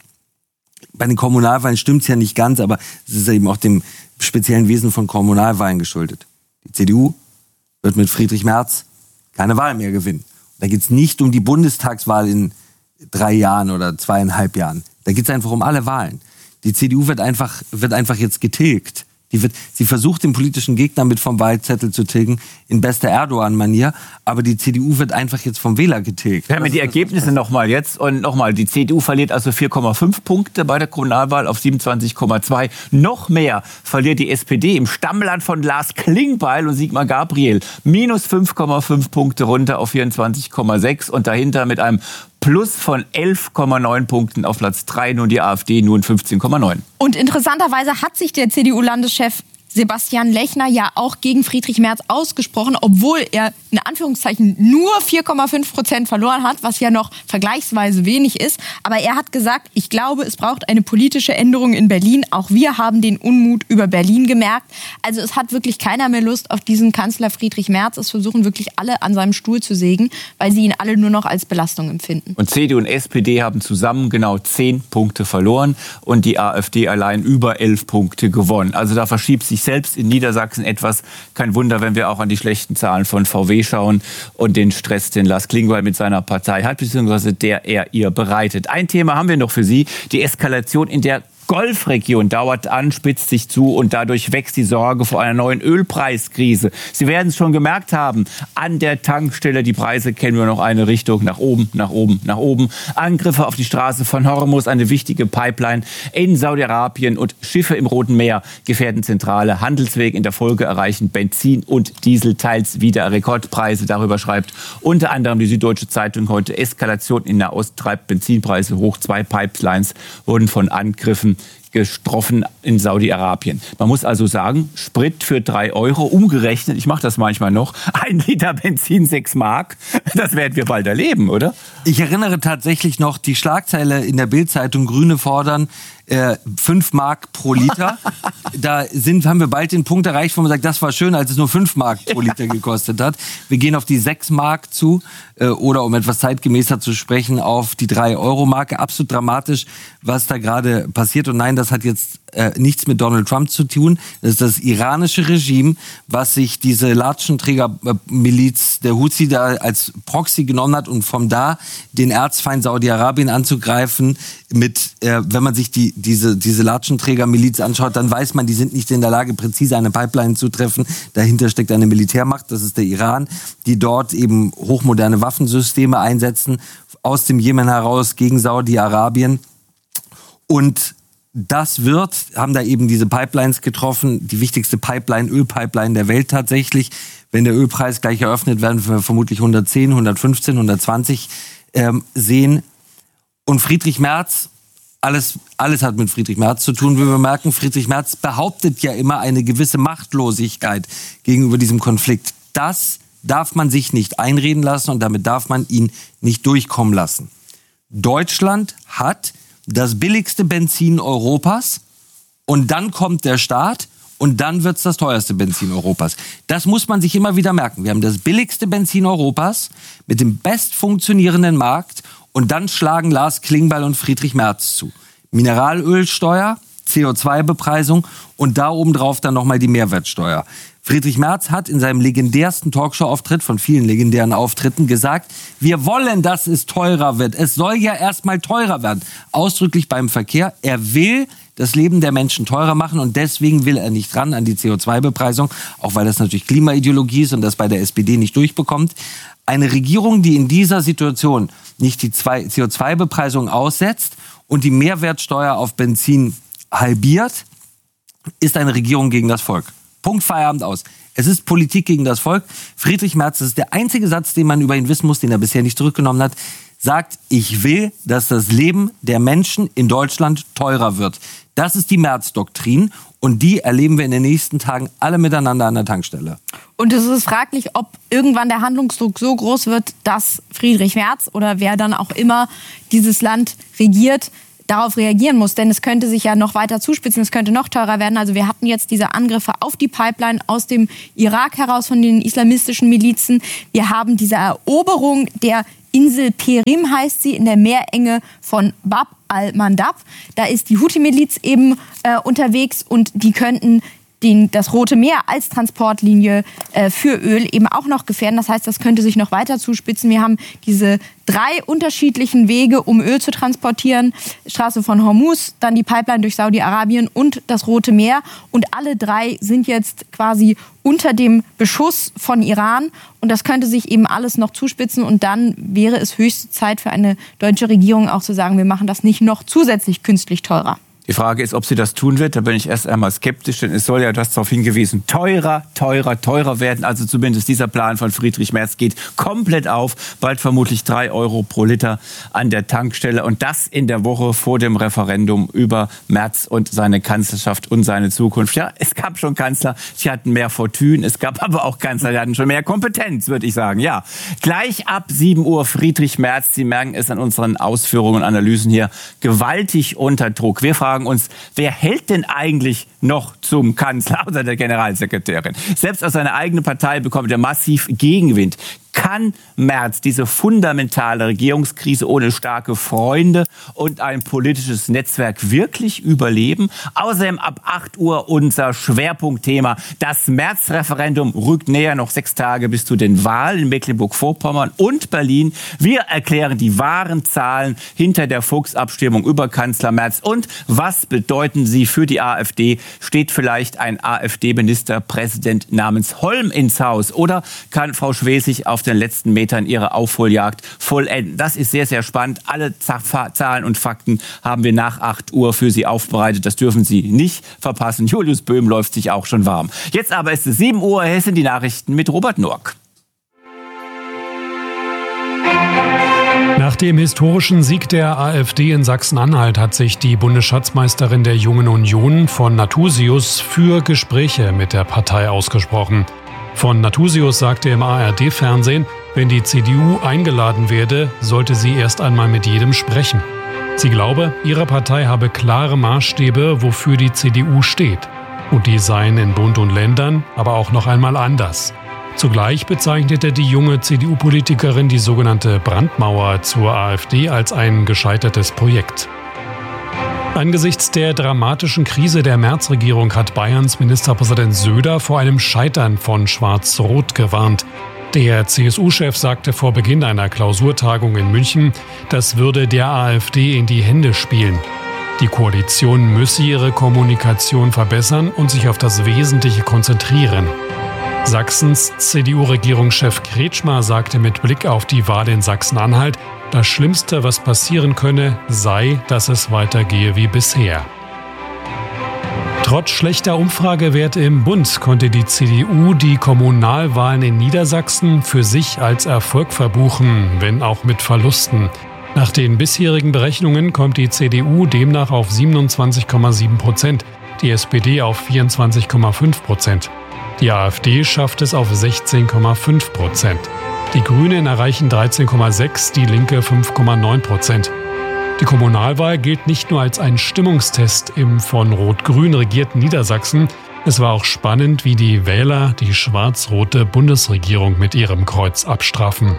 Bei den Kommunalwahlen stimmt's ja nicht ganz, aber es ist eben auch dem speziellen Wesen von Kommunalwahlen geschuldet. Die C D U wird mit Friedrich Merz keine Wahl mehr gewinnen. Da geht's nicht um die Bundestagswahl in drei Jahren oder zweieinhalb Jahren. Da geht's einfach um alle Wahlen. Die C D U wird einfach, wird einfach jetzt getilgt. Die wird, sie versucht, den politischen Gegner mit vom Wahlzettel zu tilgen, in bester Erdogan-Manier. Aber die C D U wird einfach jetzt vom Wähler getilgt. Wir haben ja die Ergebnisse nochmal jetzt. Und nochmal, die C D U verliert also vier Komma fünf Punkte bei der Kommunalwahl auf siebenundzwanzig Komma zwei. Noch mehr verliert die S P D im Stammland von Lars Klingbeil und Sigmar Gabriel. Minus fünf Komma fünf Punkte runter auf vierundzwanzig Komma sechs. Und dahinter mit einem Plus von elf Komma neun Punkten auf Platz drei, nun die AfD, nun fünfzehn Komma neun. Und interessanterweise hat sich der C D U-Landeschef Sebastian Lechner ja auch gegen Friedrich Merz ausgesprochen, obwohl er in Anführungszeichen nur vier Komma fünf Prozent verloren hat, was ja noch vergleichsweise wenig ist. Aber er hat gesagt, ich glaube, es braucht eine politische Änderung in Berlin. Auch wir haben den Unmut über Berlin gemerkt. Also es hat wirklich keiner mehr Lust auf diesen Kanzler Friedrich Merz. Es versuchen wirklich alle an seinem Stuhl zu sägen, weil sie ihn alle nur noch als Belastung empfinden. Und C D U und S P D haben zusammen genau zehn Punkte verloren und die AfD allein über elf Punkte gewonnen. Also da verschiebt sich selbst in Niedersachsen etwas. Kein Wunder, wenn wir auch an die schlechten Zahlen von V W schauen und den Stress, den Lars Klingbeil mit seiner Partei hat, beziehungsweise der er ihr bereitet. Ein Thema haben wir noch für Sie, die Eskalation in der Golfregion dauert an, spitzt sich zu und dadurch wächst die Sorge vor einer neuen Ölpreiskrise. Sie werden es schon gemerkt haben, an der Tankstelle, die Preise kennen wir noch eine Richtung, nach oben, nach oben, nach oben. Angriffe auf die Straße von Hormuz, eine wichtige Pipeline in Saudi-Arabien und Schiffe im Roten Meer gefährden zentrale Handelswege. In der Folge erreichen Benzin und Diesel teils wieder Rekordpreise. Darüber schreibt unter anderem die Süddeutsche Zeitung heute: Eskalation in Nahost treibt Benzinpreise hoch. Zwei Pipelines wurden von Angriffen getroffen in Saudi-Arabien. Man muss also sagen, Sprit für drei Euro, umgerechnet, ich mache das manchmal noch, ein Liter Benzin sechs Mark, das werden wir bald erleben, oder? Ich erinnere tatsächlich noch die Schlagzeile in der Bild-Zeitung, Grüne fordern äh, fünf Mark pro Liter. Da sind, haben wir bald den Punkt erreicht, wo man sagt, das war schön, als es nur fünf Mark pro Liter gekostet hat. Wir gehen auf die sechs Mark zu äh, oder, um etwas zeitgemäßer zu sprechen, auf die drei Euro Marke. Absolut dramatisch, was da gerade passiert. Und nein, das hat jetzt äh, nichts mit Donald Trump zu tun. Das ist das iranische Regime, was sich diese Latschenträger-Miliz der Houthi da als Proxy genommen hat und von da den Erzfeind Saudi-Arabien anzugreifen mit, äh, wenn man sich die, diese, diese Latschenträger-Miliz anschaut, dann weiß man, die sind nicht in der Lage, präzise eine Pipeline zu treffen. Dahinter steckt eine Militärmacht, das ist der Iran, die dort eben hochmoderne Waffensysteme einsetzen, aus dem Jemen heraus gegen Saudi-Arabien. Und das wird, haben da eben diese Pipelines getroffen, die wichtigste Pipeline, Ölpipeline der Welt tatsächlich. Wenn der Ölpreis gleich eröffnet, werden wir vermutlich hundertzehn, hundertfünfzehn, hundertzwanzig ähm, sehen. Und Friedrich Merz, alles, alles hat mit Friedrich Merz zu tun, wie wir merken. Friedrich Merz behauptet ja immer eine gewisse Machtlosigkeit gegenüber diesem Konflikt. Das darf man sich nicht einreden lassen und damit darf man ihn nicht durchkommen lassen. Deutschland hat das billigste Benzin Europas und dann kommt der Staat und dann wird's das teuerste Benzin Europas. Das muss man sich immer wieder merken. Wir haben das billigste Benzin Europas mit dem best funktionierenden Markt und dann schlagen Lars Klingbeil und Friedrich Merz zu. Mineralölsteuer, C O zwei Bepreisung und da obendrauf dann nochmal die Mehrwertsteuer. Friedrich Merz hat in seinem legendärsten Talkshow-Auftritt, von vielen legendären Auftritten, gesagt, wir wollen, dass es teurer wird. Es soll ja erstmal teurer werden. Ausdrücklich beim Verkehr. Er will das Leben der Menschen teurer machen und deswegen will er nicht ran an die C O zwei Bepreisung, auch weil das natürlich Klimaideologie ist und das bei der S P D nicht durchbekommt. Eine Regierung, die in dieser Situation nicht die C O zwei Bepreisung aussetzt und die Mehrwertsteuer auf Benzin halbiert, ist eine Regierung gegen das Volk. Punkt, Feierabend, aus. Es ist Politik gegen das Volk. Friedrich Merz, das ist der einzige Satz, den man über ihn wissen muss, den er bisher nicht zurückgenommen hat, sagt, ich will, dass das Leben der Menschen in Deutschland teurer wird. Das ist die Merz-Doktrin und die erleben wir in den nächsten Tagen alle miteinander an der Tankstelle. Und es ist fraglich, ob irgendwann der Handlungsdruck so groß wird, dass Friedrich Merz oder wer dann auch immer dieses Land regiert, darauf reagieren muss. Denn es könnte sich ja noch weiter zuspitzen, es könnte noch teurer werden. Also wir hatten jetzt diese Angriffe auf die Pipeline aus dem Irak heraus von den islamistischen Milizen. Wir haben diese Eroberung der Insel Perim, heißt sie, in der Meerenge von Bab al-Mandab. Da ist die Houthi-Miliz eben äh, unterwegs und die könnten den, das Rote Meer als Transportlinie äh, für Öl eben auch noch gefährden. Das heißt, das könnte sich noch weiter zuspitzen. Wir haben diese drei unterschiedlichen Wege, um Öl zu transportieren. Straße von Hormuz, dann die Pipeline durch Saudi-Arabien und das Rote Meer. Und alle drei sind jetzt quasi unter dem Beschuss von Iran. Und das könnte sich eben alles noch zuspitzen. Und dann wäre es höchste Zeit für eine deutsche Regierung auch zu sagen, wir machen das nicht noch zusätzlich künstlich teurer. Die Frage ist, ob sie das tun wird. Da bin ich erst einmal skeptisch, denn es soll ja das darauf hingewiesen, teurer, teurer, teurer werden. Also zumindest dieser Plan von Friedrich Merz geht komplett auf. Bald vermutlich drei Euro pro Liter an der Tankstelle. Und das in der Woche vor dem Referendum über Merz und seine Kanzlerschaft und seine Zukunft. Ja, es gab schon Kanzler, die hatten mehr Fortune. Es gab aber auch Kanzler, die hatten schon mehr Kompetenz, würde ich sagen. Ja, gleich ab sieben Uhr Friedrich Merz. Sie merken es an unseren Ausführungen und Analysen hier. Gewaltig unter Druck. Wir fragen uns, wer hält denn eigentlich noch zum Kanzler außer der Generalsekretärin? Selbst aus seiner eigenen Partei bekommt er massiv Gegenwind. Kann Merz diese fundamentale Regierungskrise ohne starke Freunde und ein politisches Netzwerk wirklich überleben? Außerdem ab acht Uhr unser Schwerpunktthema. Das Merz-Referendum rückt näher, noch sechs Tage bis zu den Wahlen in Mecklenburg-Vorpommern und Berlin. Wir erklären die wahren Zahlen hinter der Fuchs-Abstimmung über Kanzler Merz. Und was bedeuten sie für die AfD? Steht vielleicht ein AfD-Ministerpräsident namens Holm ins Haus? Oder kann Frau Schwesig auf den letzten Metern ihre Aufholjagd vollenden? Das ist sehr, sehr spannend. Alle Zahlen und Fakten haben wir nach acht Uhr für Sie aufbereitet. Das dürfen Sie nicht verpassen. Julius Böhm läuft sich auch schon warm. Jetzt aber ist es sieben Uhr. Hier sind die Nachrichten mit Robert Nork. Nach dem historischen Sieg der AfD in Sachsen-Anhalt hat sich die Bundesschatzmeisterin der Jungen Union von Nathusius für Gespräche mit der Partei ausgesprochen. Von Nathusius sagte im A R D-Fernsehen, wenn die C D U eingeladen werde, sollte sie erst einmal mit jedem sprechen. Sie glaube, ihre Partei habe klare Maßstäbe, wofür die C D U steht. Und die seien in Bund und Ländern aber auch noch einmal anders. Zugleich bezeichnete die junge C D U-Politikerin die sogenannte Brandmauer zur AfD als ein gescheitertes Projekt. Angesichts der dramatischen Krise der Merz-Regierung hat Bayerns Ministerpräsident Söder vor einem Scheitern von Schwarz-Rot gewarnt. Der C S U-Chef sagte vor Beginn einer Klausurtagung in München, das würde der AfD in die Hände spielen. Die Koalition müsse ihre Kommunikation verbessern und sich auf das Wesentliche konzentrieren. Sachsens C D U-Regierungschef Kretschmer sagte mit Blick auf die Wahl in Sachsen-Anhalt, das Schlimmste, was passieren könne, sei, dass es weitergehe wie bisher. Trotz schlechter Umfragewerte im Bund konnte die C D U die Kommunalwahlen in Niedersachsen für sich als Erfolg verbuchen, wenn auch mit Verlusten. Nach den bisherigen Berechnungen kommt die C D U demnach auf siebenundzwanzig Komma sieben Prozent, die S P D auf vierundzwanzig Komma fünf Prozent. Die AfD schafft es auf sechzehn Komma fünf Prozent. Die Grünen erreichen dreizehn Komma sechs, die Linke fünf Komma neun Prozent. Die Kommunalwahl gilt nicht nur als ein Stimmungstest im von Rot-Grün regierten Niedersachsen. Es war auch spannend, wie die Wähler die schwarz-rote Bundesregierung mit ihrem Kreuz abstrafen.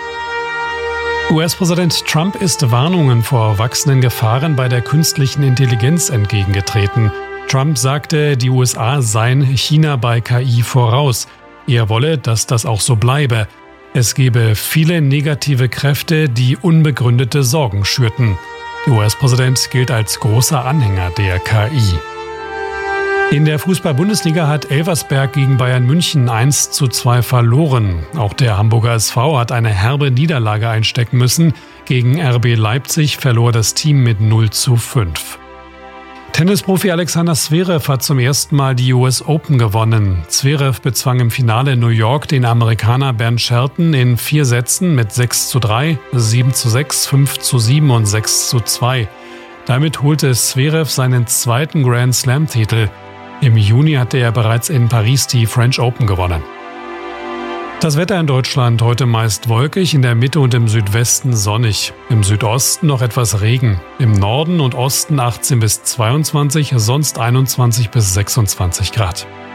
U S-Präsident Trump ist Warnungen vor wachsenden Gefahren bei der künstlichen Intelligenz entgegengetreten. Trump sagte, die U S A seien China bei K I voraus. Er wolle, dass das auch so bleibe. Es gebe viele negative Kräfte, die unbegründete Sorgen schürten. Der U S-Präsident gilt als großer Anhänger der K I. In der Fußball-Bundesliga hat Elversberg gegen Bayern München eins zu zwei verloren. Auch der Hamburger S V hat eine herbe Niederlage einstecken müssen. Gegen R B Leipzig verlor das Team mit null zu fünf. Tennisprofi Alexander Zverev hat zum ersten Mal die U S Open gewonnen. Zverev bezwang im Finale in New York den Amerikaner Bernd Shelton in vier Sätzen mit sechs zu drei, sieben zu sechs, fünf zu sieben und sechs zu zwei. Damit holte Zverev seinen zweiten Grand Slam-Titel. Im Juni hatte er bereits in Paris die French Open gewonnen. Das Wetter in Deutschland heute meist wolkig, in der Mitte und im Südwesten sonnig. Im Südosten noch etwas Regen. Im Norden und Osten achtzehn bis zweiundzwanzig, sonst einundzwanzig bis sechsundzwanzig Grad.